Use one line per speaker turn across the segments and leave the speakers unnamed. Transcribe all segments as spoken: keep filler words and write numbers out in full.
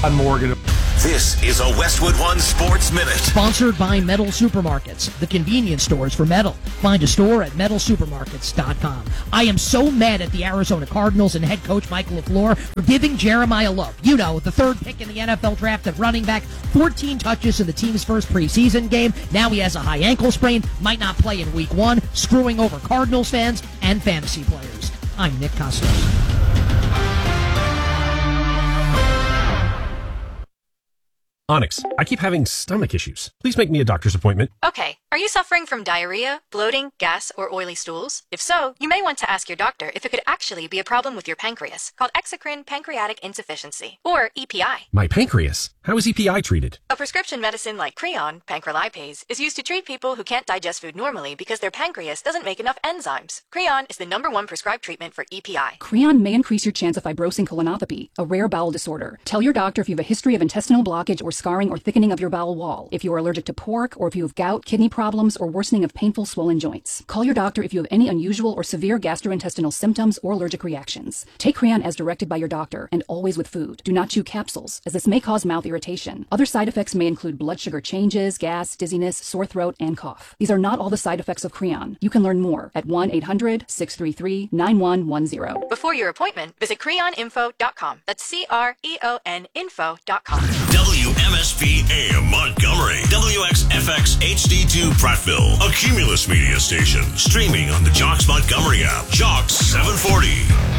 I'm Morgan.
This is a Westwood One Sports Minute.
Sponsored by Metal Supermarkets, the convenience stores for metal. Find a store at metal supermarkets dot com. I am so mad at the Arizona Cardinals and head coach Michael LaFleur for giving Jeremiah Love, you know, the third pick in the N F L draft at running back, fourteen touches in the team's first preseason game. Now he has a high ankle sprain, might not play in week one, screwing over Cardinals fans and fantasy players. I'm Nick Costos.
Onyx, I keep having stomach issues. Please make me a doctor's appointment.
Okay. Are you suffering from diarrhea, bloating, gas, or oily stools? If so, you may want to ask your doctor if it could actually be a problem with your pancreas, called exocrine pancreatic insufficiency, or E P I.
My pancreas? How is E P I treated?
A prescription medicine like Creon, pancrelipase, is used to treat people who can't digest food normally because their pancreas doesn't make enough enzymes. Creon is the number one prescribed treatment for E P I.
Creon may increase your chance of fibrosing colonopathy, a rare bowel disorder. Tell your doctor if you have a history of intestinal blockage or scarring or thickening of your bowel wall, if you are allergic to pork, or if you have gout, kidney problems, or worsening of painful swollen joints. Call your doctor if you have any unusual or severe gastrointestinal symptoms or allergic reactions. Take Creon as directed by your doctor, and always with food. Do not chew capsules, as this may cause mouth irritation. Other side effects may include blood sugar changes, gas, dizziness, sore throat, and cough. These are not all the side effects of Creon. You can learn more at one eight hundred, six three three, nine one one zero.
Before your appointment, visit creon info dot com. That's C R E O N info dot com.
W M S P A M Montgomery. W X F X H D two Prattville. A Cumulus media station. Streaming on the Jocks Montgomery app. Jocks seven forty.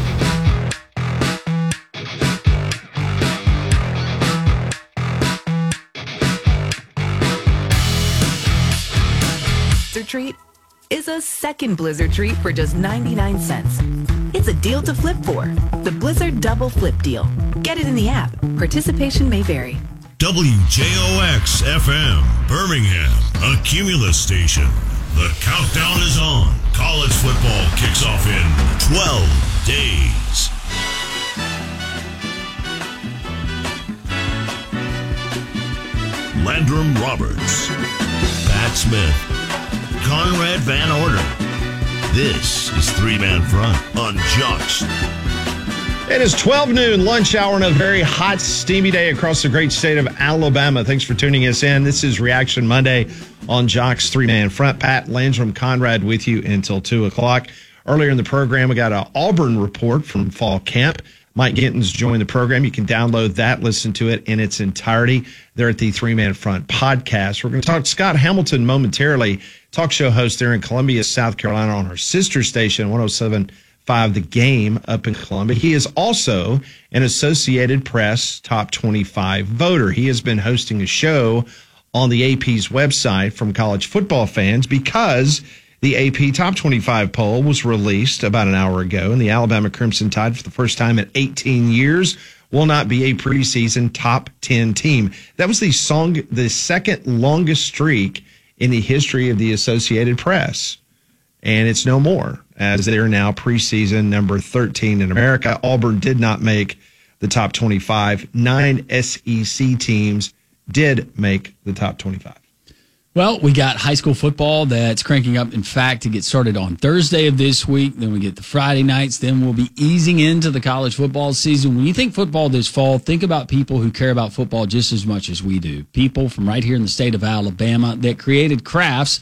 Blizzard Treat is a second Blizzard Treat for just ninety-nine cents. It's a deal to flip for. The Blizzard Double Flip Deal. Get it in the app. Participation may vary.
W J O X F M, Birmingham, a Cumulus station. The countdown is on. College football kicks off in twelve days. Landrum Roberts, Pat Smith, Conrad Van Order. This is Three Man Front on Jocks.
It is twelve noon, lunch hour on a very hot, steamy day across the great state of Alabama. Thanks for tuning us in. This is Reaction Monday on Jocks Three Man Front. Pat, Landrum, Conrad with you until two o'clock. Earlier in the program, we got an Auburn report from fall camp. Mike Ginton's joined the program. You can download that, listen to it in its entirety there at the Three Man Front podcast. We're going to talk to Scott Hamilton momentarily, talk show host there in Columbia, South Carolina on our sister station, one oh seven point five The Game up in Columbia. He is also an Associated Press Top twenty-five voter. He has been hosting a show on the A P's website from college football fans because the A P Top twenty-five poll was released about an hour ago, and the Alabama Crimson Tide, for the first time in eighteen years, will not be a preseason top ten team. That was the song, the second longest streak in the history of the Associated Press. And it's no more, as they're now preseason number thirteen in America. Auburn did not make the top twenty-five. Nine S E C teams did make the top twenty-five.
Well, we got high school football that's cranking up, in fact, to get started on Thursday of this week. Then we get the Friday nights. Then we'll be easing into the college football season. When you think football this fall, think about people who care about football just as much as we do. People from right here in the state of Alabama that created Crafts,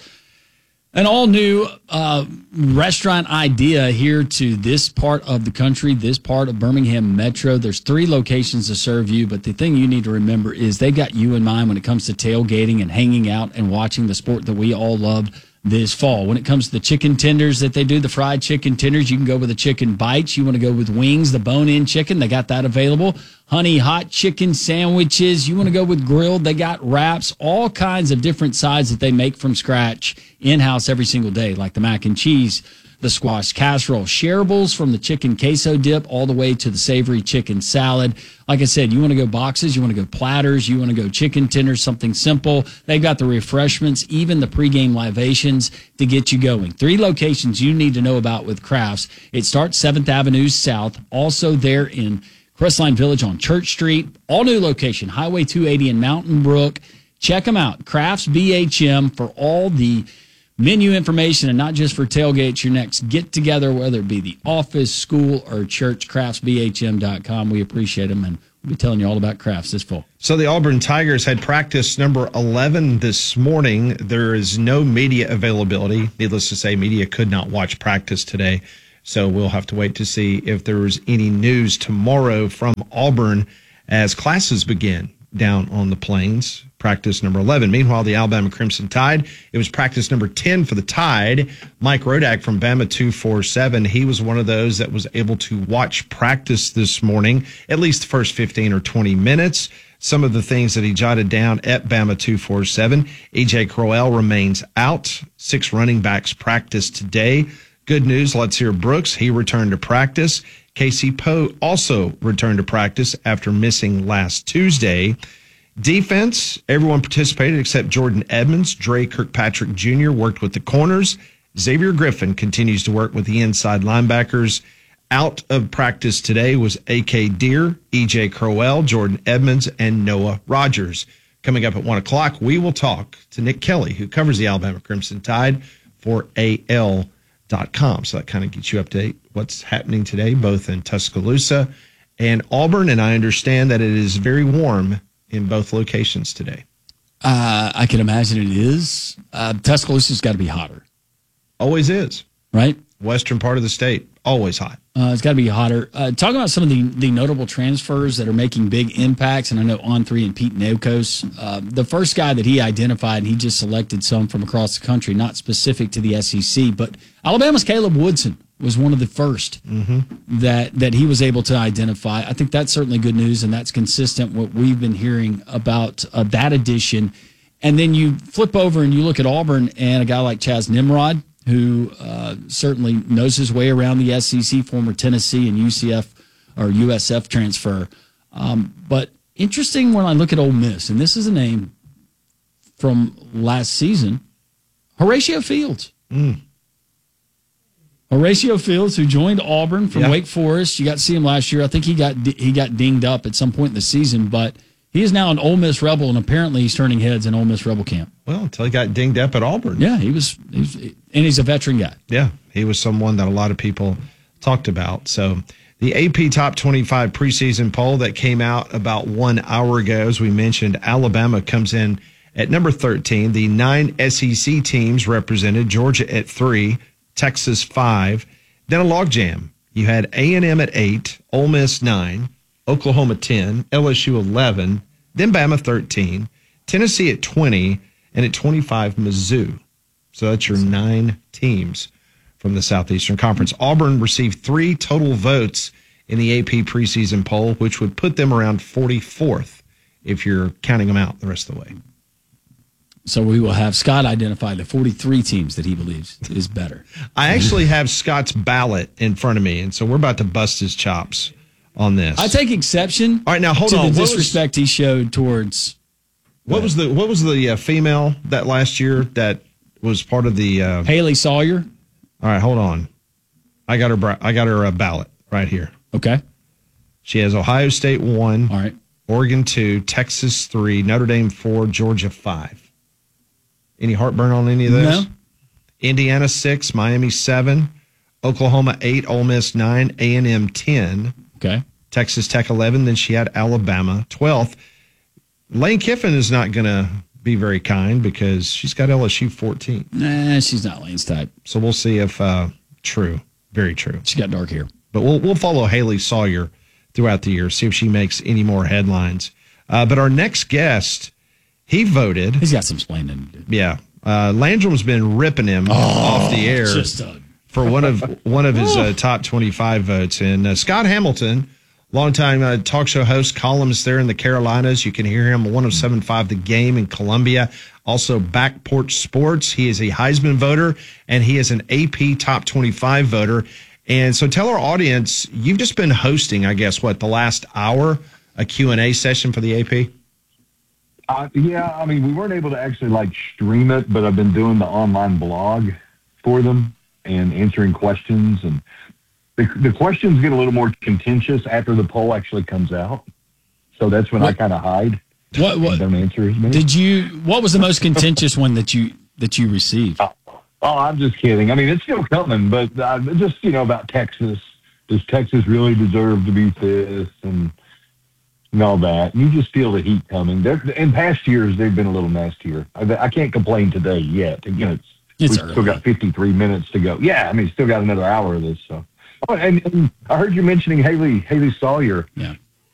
an all-new uh, restaurant idea here to this part of the country, this part of Birmingham Metro. There's three locations to serve you, but the thing you need to remember is they've got you in mind when it comes to tailgating and hanging out and watching the sport that we all loved this fall. When it comes to the chicken tenders that they do, the fried chicken tenders, you can go with the chicken bites. You want to go with wings, the bone-in chicken, they got that available. Honey hot chicken sandwiches. You want to go with grilled, they got wraps, all kinds of different sides that they make from scratch in-house every single day, like the mac and cheese, the squash casserole, shareables from the chicken queso dip all the way to the savory chicken salad. Like I said, you want to go boxes, you want to go platters, you want to go chicken tenders, something simple. They've got the refreshments, even the pregame libations to get you going. Three locations you need to know about with Crafts. It starts seventh Avenue South, also there in Crestline Village on Church Street. All new location, Highway two eighty in Mountain Brook. Check them out, Crafts B H M, for all the menu information, and not just for tailgates, your next get-together, whether it be the office, school, or church, crafts b h m dot com. We appreciate them, and we'll be telling you all about Crafts this fall.
So the Auburn Tigers had practice number eleven this morning. There is no media availability. Needless to say, media could not watch practice today. So we'll have to wait to see if there was any news tomorrow from Auburn as classes begin down on the Plains. Practice number eleven. Meanwhile, the Alabama Crimson Tide, it was practice number ten for the Tide. Mike Rodak from Bama two forty-seven, he was one of those that was able to watch practice this morning, at least the first fifteen or twenty minutes. Some of the things that he jotted down at Bama two forty-seven. E J Crowell remains out. Six running backs practice today. Good news, let's hear Brooks. He returned to practice. Casey Poe also returned to practice after missing last Tuesday. Defense, everyone participated except Jordan Edmonds. Dre Kirkpatrick Junior worked with the corners. Xavier Griffin continues to work with the inside linebackers. Out of practice today was A K Deere, E J Crowell, Jordan Edmonds, and Noah Rogers. Coming up at one o'clock, we will talk to Nick Kelly, who covers the Alabama Crimson Tide for A L dot com. So that kind of gets you up to date what's happening today, both in Tuscaloosa and Auburn. And I understand that it is very warm in both locations today.
Uh, I can imagine it is. Uh, Tuscaloosa's got to be hotter.
Always is.
Right?
Western part of the state, always hot.
Uh, it's got to be hotter. Uh, talking about some of the, the notable transfers that are making big impacts, and I know On three and Pete Nakos, uh, the first guy that he identified, and he just selected some from across the country, not specific to the S E C, but Alabama's Caleb Woodson was one of the first mm-hmm. that that he was able to identify. I think that's certainly good news, and that's consistent what we've been hearing about uh, that addition. And then you flip over and you look at Auburn and a guy like Chaz Nimrod, who uh, certainly knows his way around the S E C, former Tennessee and U C F or U S F transfer. Um, but interesting when I look at Ole Miss, and this is a name from last season, Horatio Fields.
Mm.
Horatio Fields, who joined Auburn from
yeah.
Wake Forest. You got to see him last year. I think he got he got dinged up at some point in the season, but he is now an Ole Miss Rebel, and apparently he's turning heads in Ole Miss Rebel camp.
Well, until he got dinged up at Auburn.
Yeah, he was, he was and he's a veteran guy.
Yeah, he was someone that a lot of people talked about. So the A P Top twenty-five preseason poll that came out about one hour ago, as we mentioned, Alabama comes in at number thirteen. The nine S E C teams represented, Georgia at three, Texas five. Then a logjam. You had A and M at eight, Ole Miss nine, Oklahoma ten, L S U eleven, then Bama thirteen, Tennessee at twenty, and at twenty-five, Mizzou. So that's your nine teams from the Southeastern Conference. Auburn received three total votes in the A P preseason poll, which would put them around forty-fourth if you're counting them out the rest of the way.
So we will have Scott identify the forty-three teams that he believes is better.
I actually have Scott's ballot in front of me, and so we're about to bust his chops on this.
I take exception
All right, now hold
to
on.
the
What
disrespect
was,
he showed towards...
What was the what was the uh, female that last year that was part of the... Uh,
Haley Sawyer?
All right, hold on. I got her I got her uh, ballot right here.
Okay.
She has Ohio State one,
All right.
Oregon two, Texas three, Notre Dame four, Georgia five. Any heartburn on any of those?
No.
Indiana six, Miami seven, Oklahoma eight, Ole Miss nine, A and M ten.
Okay.
Texas Tech eleven. Then she had Alabama twelfth. Lane Kiffin is not going to be very kind because she's got L S U fourteen.
Nah, she's not Lane's type.
So we'll see if uh, true, very true.
She got dark hair.
But we'll we'll follow Haley Sawyer throughout the year, see if she makes any more headlines. Uh, but our next guest, he voted.
He's got some explaining to do.
Yeah, uh, Landrum's been ripping him
oh,
off the air
just a,
for one of one of his uh, top twenty-five votes. And uh, Scott Hamilton, longtime uh, talk show host, columnist there in the Carolinas. You can hear him on one oh seven point five The Game in Columbia. Also, Back Porch Sports. He is a Heisman voter, and he is an A P Top twenty-five voter. And so tell our audience, you've just been hosting, I guess, what, the last hour, a Q and A session for the A P?
Uh, yeah, I mean, we weren't able to actually, like, stream it, but I've been doing the online blog for them and answering questions. And the, the questions get a little more contentious after the poll actually comes out. So that's when what, I kind of hide.
What, what
don't answer as many.
Did you, what was the most contentious one that you that you received?
Uh, Oh, I'm just kidding. I mean, it's still coming, but uh, just, you know, about Texas. Does Texas really deserve to be fifth and, and all that? You just feel the heat coming. They're, in past years, they've been a little nastier. I, I can't complain today yet. You know, it's,
It's
we've
early.
still got fifty-three minutes to go. Yeah, I mean, still got another hour of this. So, oh, and, and I heard you mentioning Haley Haley Sawyer.
Yeah.